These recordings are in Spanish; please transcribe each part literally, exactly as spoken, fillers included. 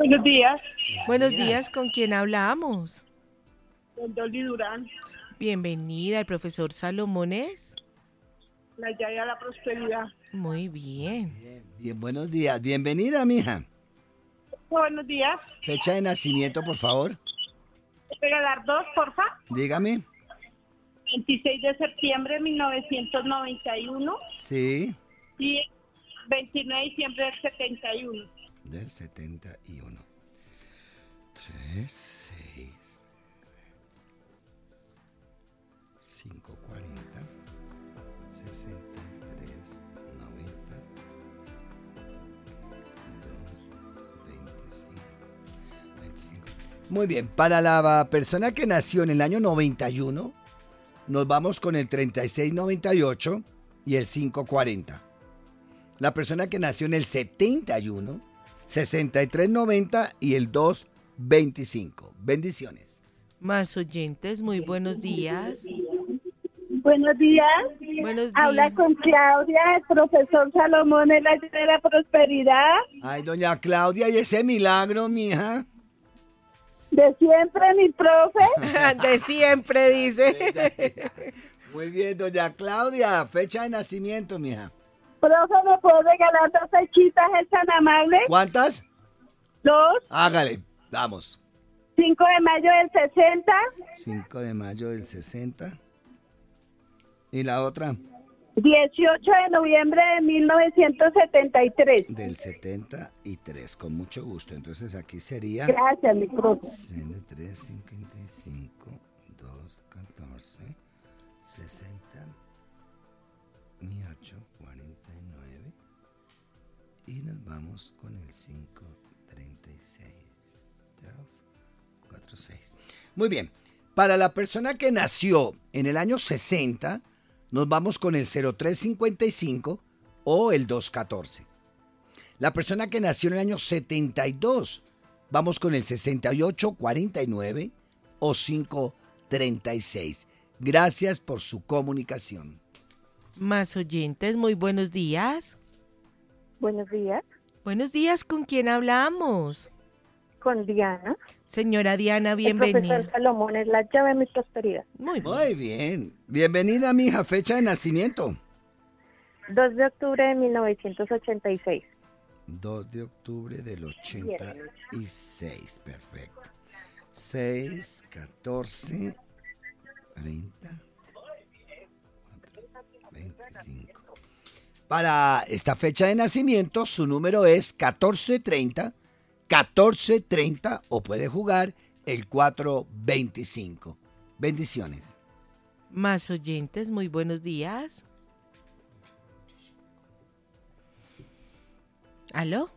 Buenos días, Buenos días, ¿con quién hablamos? con Dolly Durán, Bienvenida, el profesor Salomones. la llave de la prosperidad. Muy bien. Bien, bien, buenos días. Bienvenida, mija. Buenos días, Fecha de nacimiento, por favor. regalar dos, porfa. Dígame. veintiséis de septiembre de mil novecientos noventa y uno Sí. y veintinueve de diciembre del setenta y uno. Del setenta y uno. tres, seis. cinco, cuarenta. sesenta y tres, noventa. dos, veinticinco. veinticinco. Muy bien, para la persona que nació en el año noventa y uno, nos vamos con el treinta y seis noventa y ocho y el cinco cuarenta. La persona que nació en el setenta y uno, sesenta y tres noventa y el dos veinticinco. Bendiciones. Más oyentes, muy buenos días. Buenos días. Buenos días. Habla con Claudia, el profesor Salomón de la llave de la prosperidad. Ay, doña Claudia, y ese milagro, mija. De siempre, mi profe. De siempre, dice. Muy bien, doña Claudia. Fecha de nacimiento, mija. Profe, ¿me puedo regalar dos fechitas? ¿Es tan amable? ¿Cuántas? Dos. Hágale, vamos. cinco de mayo del sesenta. cinco de mayo del sesenta. ¿Y la otra? dieciocho de noviembre de mil novecientos setenta y tres. Del setenta y tres, con mucho gusto. Entonces aquí sería Gracias, mi profe. tres, cincuenta y cinco, dos, catorce, sesenta y ocho, cuarenta y nueve. Y nos vamos con el cinco, treinta y seis, dos, cuatro, seis. Muy bien. Para la persona que nació en el año sesenta, nos vamos con el cero tres cincuenta y cinco o el dos catorce. La persona que nació en el año setenta y dos, vamos con el sesenta y ocho cuarenta y nueve o cinco treinta y seis. Gracias por su comunicación. Más oyentes, muy buenos días. Buenos días. Buenos días, ¿con quién hablamos? Con Diana. Señora Diana, El bienvenida. profesor Salomón es la llave de mi prosperidad. Muy bien. Muy bien. Bienvenida, mija. Fecha de nacimiento. dos de octubre de mil novecientos ochenta y seis. dos de octubre del ochenta y seis. Perfecto. seis, catorce, treinta, veinticinco. Para esta fecha de nacimiento, su número es catorce treinta, catorce treinta o puede jugar el cuatro veinticinco. Bendiciones. Más oyentes, muy buenos días. ¿Aló?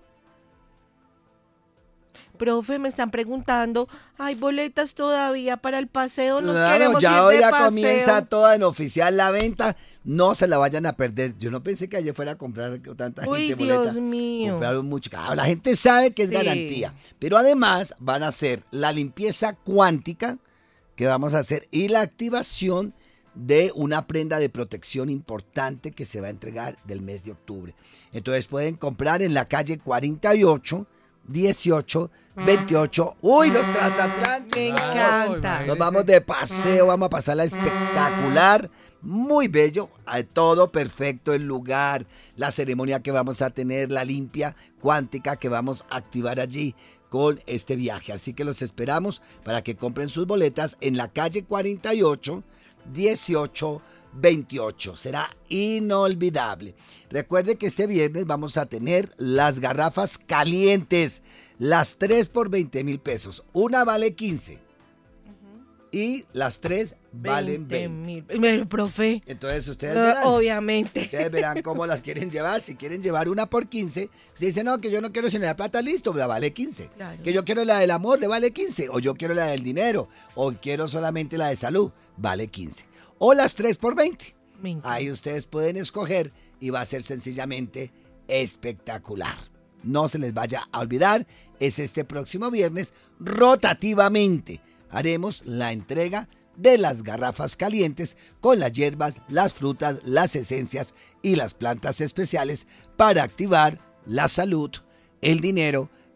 Profe, me están preguntando, ¿hay boletas todavía para el paseo? Nos Claro, queremos ya ir hoy de ya paseo. comienza toda en oficial la venta. No se la vayan a perder. Yo no pensé que ayer fuera a comprar tanta Uy, gente Dios boleta. mío. Compraron mucho. Claro, la gente sabe que es Sí. garantía. Pero además van a hacer la limpieza cuántica que vamos a hacer y la activación de una prenda de protección importante que se va a entregar del mes de octubre. Entonces pueden comprar en la calle cuarenta y ocho, dieciocho, veintiocho. ¡Uy, los transatlánticos! Me encanta. Nos vamos de paseo, vamos a pasarla espectacular, muy bello, a todo perfecto el lugar, la ceremonia que vamos a tener, la limpia cuántica que vamos a activar allí con este viaje. Así que los esperamos para que compren sus boletas en la calle cuarenta y ocho, dieciocho, veintiocho. Será inolvidable. Recuerde que este viernes vamos a tener las garrafas calientes, las tres por veinte mil pesos. Una vale quince y las tres valen veinte. mil. Profe, Entonces ustedes uh, verán. obviamente. Ustedes verán cómo las quieren llevar. Si quieren llevar una por quince, si dicen, no, que yo no quiero sino la plata, listo, la vale quince. Claro. Que yo quiero la del amor, le vale quince. O yo quiero la del dinero, o quiero solamente la de salud, vale quince. O las tres por veinte. Me encanta. Ahí ustedes pueden escoger y va a ser sencillamente espectacular. No se les vaya a olvidar, es este próximo viernes, rotativamente haremos la entrega de las garrafas calientes con las hierbas, las frutas, las esencias y las plantas especiales para activar la salud, el dinero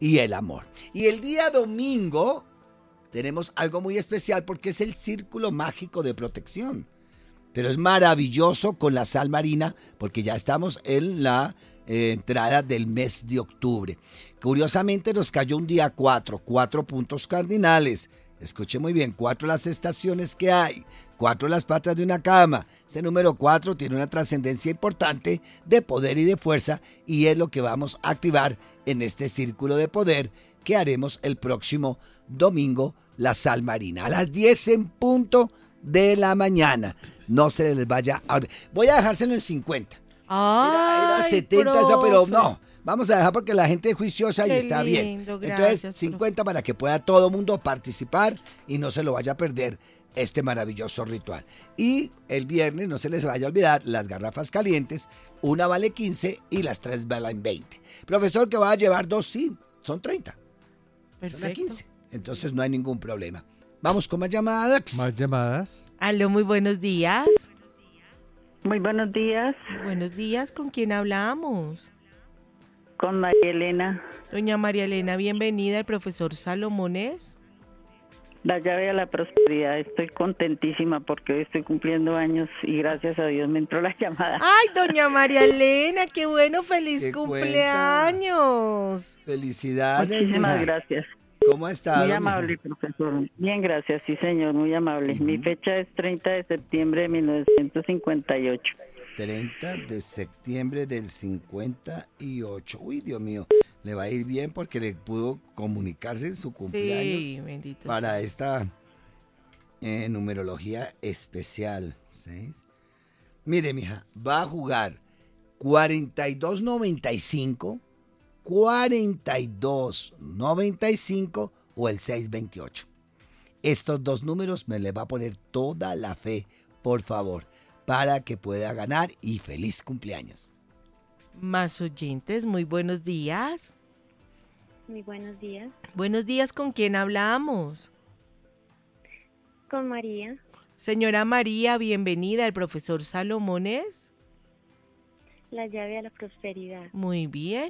y el amor. Y el día domingo tenemos algo muy especial porque es el círculo mágico de protección. Pero es maravilloso con la sal marina porque ya estamos en la eh, entrada del mes de octubre. Curiosamente nos cayó un día cuatro, cuatro puntos cardinales. Escuche muy bien, cuatro las estaciones que hay, cuatro las patas de una cama. Ese número cuatro tiene una trascendencia importante de poder y de fuerza y es lo que vamos a activar en este círculo de poder que haremos el próximo domingo, la sal marina, a las diez en punto de la mañana. No se les vaya a... Voy a dejárselo en cincuenta. Era, era setenta, eso, pero no. Vamos a dejar porque la gente es juiciosa y Qué está bien. lindo, Entonces, gracias, cincuenta para que pueda todo mundo participar y no se lo vaya a perder este maravilloso ritual. Y el viernes, no se les vaya a olvidar, las garrafas calientes, una vale quince y las tres valen veinte. Profesor, que va a llevar dos, sí, son treinta. Perfecto. Son a quince. Entonces no hay ningún problema. Vamos con más llamadas. Más llamadas. Aló, muy buenos días. Muy buenos días, Buenos días, ¿con quién hablamos? con María Elena. Doña María Elena, bienvenida al profesor Salomónez. La llave a la prosperidad. Estoy contentísima porque hoy estoy cumpliendo años y gracias a Dios me entró la llamada. Ay, doña María Elena, qué bueno, feliz ¿Qué cumpleaños. Felicidades. Muchísimas mija. gracias. ¿Cómo ha estado? Muy mija? amable, profesor. Bien, gracias, sí, señor, muy amable. Mi fecha es treinta de septiembre de mil novecientos cincuenta y ocho. treinta de septiembre del cincuenta y ocho. Uy, Dios mío, le va a ir bien porque le pudo comunicarse en su cumpleaños Sí, bendito. para sea. esta eh, numerología especial. ¿Seis? Mire, mija, va a jugar cuarenta y dos noventa y cinco, cuarenta y dos noventa y cinco o el seiscientos veintiocho. Estos dos números me le va a poner toda la fe, por favor, para que pueda ganar y feliz cumpleaños. Más oyentes, muy buenos días. Muy buenos días. Buenos días, ¿con quién hablamos? Con María. Señora María, bienvenida al profesor Salomónez. La llave a la prosperidad. Muy bien.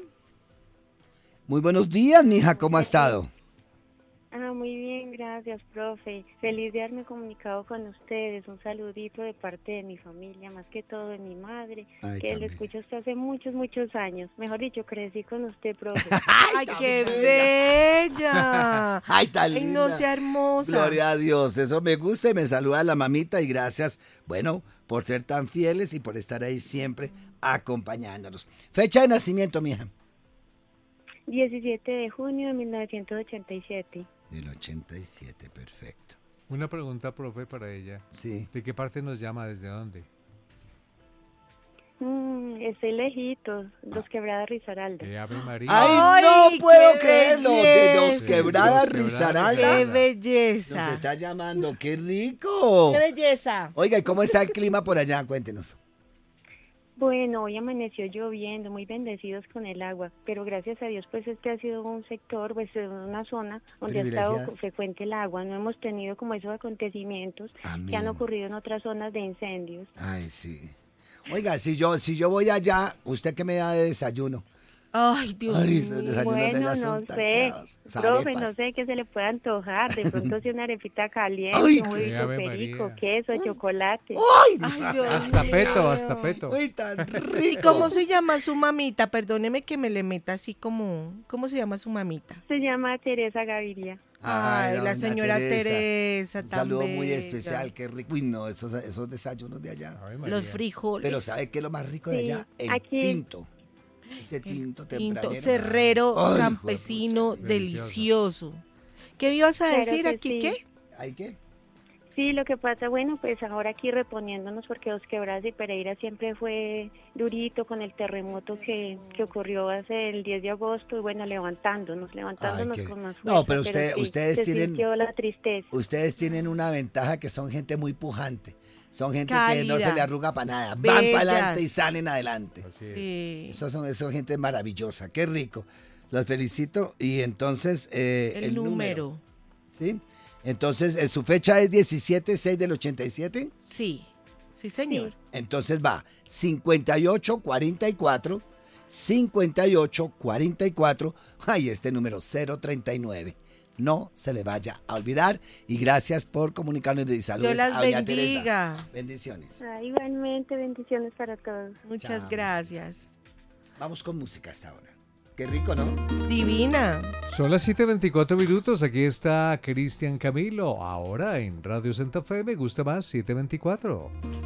Muy buenos días, mija, ¿cómo ha estado? Ah, muy bien, gracias, profe. Feliz de haberme comunicado con ustedes. Un saludito de parte de mi familia, más que todo de mi madre, Ay, que tan lo bella. escucho usted hace muchos, muchos años. Mejor dicho, crecí con usted, profe. ¡Ay, qué bella! Ay, tan Ay, linda. no sea hermosa. Gloria a Dios, eso me gusta y me saluda la mamita y gracias, bueno, por ser tan fieles y por estar ahí siempre acompañándonos. Fecha de nacimiento, mija. diecisiete de junio de mil novecientos ochenta y siete. Del ochenta y siete, perfecto. Una pregunta, profe, para ella. Sí. ¿De qué parte nos llama? ¿Desde dónde? Mm, estoy lejitos, Los Quebradas Risaralda. De Ave María. ¡Ay, Ay, no puedo qué creerlo! De belleza. Dos Quebradas, Dos Quebradas, Risaralda. ¡Qué Nos belleza! Nos está llamando, ¡qué rico! ¡Qué belleza! Oiga, ¿y cómo está el clima por allá? Cuéntenos. Bueno, hoy amaneció lloviendo, muy bendecidos con el agua, pero gracias a Dios pues este ha sido un sector, pues una zona donde ha estado Privilegiada. frecuente el agua, no hemos tenido como esos acontecimientos Amén. que han ocurrido en otras zonas de incendios. Ay, sí. Oiga, si yo, si yo voy allá, ¿usted qué me da de desayuno? ¡Ay, Dios Ay, mío! esos desayunos de Bueno, allá no son sé, tacados. profe, Arepas. no sé qué se le puede antojar, de pronto si una arepita caliente, Ay, un qué huevito Ave perico, María. queso, chocolate. ¡Ay! ¡Ay, Dios Hasta mío! peto, hasta peto. ¡Uy, tan ¿Y rico! cómo se llama su mamita? Perdóneme que me le meta así como... ¿Cómo se llama su mamita? Se llama Teresa Gaviria. Ay, la doña señora Teresa, Un tan saludo muy bella. especial, qué rico. Uy, no, esos, esos desayunos de allá. Ave María. Los frijoles. Pero ¿sabe qué es lo más rico de Sí, allá? El aquí- tinto. Ese tinto tempranero. Tinto, cerrero, Ay, campesino, juepucha, delicioso. ¿Qué ibas a Claro decir que aquí? sí. ¿Qué? ¿Hay qué? Sí, lo que pasa, bueno, pues ahora aquí reponiéndonos porque Dos Quebradas y Pereira siempre fue durito con el terremoto que, que ocurrió hace el diez de agosto y bueno, levantándonos, levantándonos Ay, qué- con más No, fuerza. pero usted- sí, ustedes se tienen- sintió la tristeza. Ustedes tienen una ventaja que son gente muy pujante. Son gente que no Cálida. se le arruga para nada. Van Bellas. para adelante y salen adelante. Así es. Sí. Esos son, eso es gente maravillosa. Qué rico. Los felicito. Y entonces, eh, El, el, número. ¿Sí? Entonces, eh, su fecha es diecisiete seis del ochenta y siete. Sí, sí, señor. Entonces va cincuenta y ocho cuarenta y cuatro, cincuenta y ocho cuarenta y cuatro. Ay, este número cero treinta y nueve. No se le vaya a olvidar. Y gracias por comunicarnos y saludos. Dios las a doña bendiga. Teresa. Bendiciones. Ah, igualmente, bendiciones para todos. Muchas Chao. gracias. Vamos con música hasta ahora. Qué rico, ¿no? Divina. Son las siete veinticuatro minutos. Aquí está Cristian Camilo. Ahora en Radio Santa Fe me gusta más siete veinticuatro.